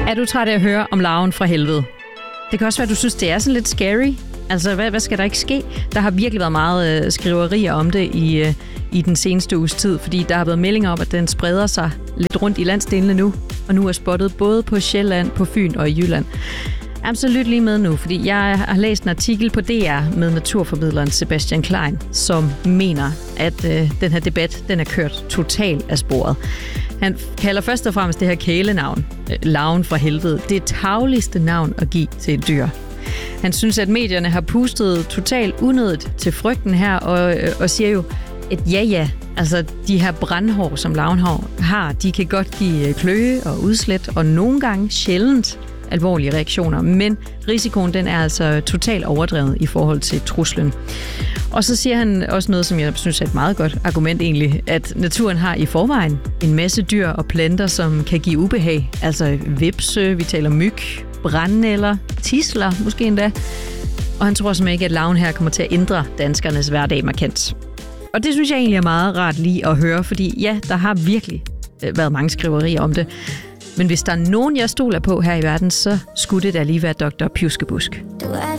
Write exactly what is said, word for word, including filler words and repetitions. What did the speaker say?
Er du træt af at høre om larven fra helvede? Det kan også være, at du synes, det er sådan lidt scary. Altså, hvad, hvad skal der ikke ske? Der har virkelig været meget øh, skriverier om det i, øh, i den seneste uges tid, fordi der har været meldinger om, at den spreder sig lidt rundt i landsdelene nu, og nu er spottet både på Sjælland, på Fyn og i Jylland. Jamen, så lyt lige med nu, fordi jeg har læst en artikel på D R med naturformidleren Sebastian Klein, som mener, at øh, den her debat, den er kørt totalt af sporet. Han kalder først og fremmest det her kælenavn, øh, larven fra helvede, det tarveligste navn at give til et dyr. Han synes, at medierne har pustet totalt unødigt til frygten her, og, øh, og siger jo, at ja ja, altså de her brandhår, som larven har, de kan godt give kløe og udslæt, og nogle gange sjældent alvorlige reaktioner, men risikoen den er altså totalt overdrevet i forhold til truslen. Og så siger han også noget, som jeg synes er et meget godt argument egentlig, at naturen har i forvejen en masse dyr og planter, som kan give ubehag, altså vipse, vi taler myg, brandnælder, tisler måske endda. Og han tror simpelthen ikke, at larven her kommer til at ændre danskernes hverdag markant. Og det synes jeg egentlig er meget rart lige at høre, fordi ja, der har virkelig været mange skriverier om det. Men hvis der er nogen, jeg stoler på her i verden, så skulle det da lige være doktor Pjuskebusk. Du er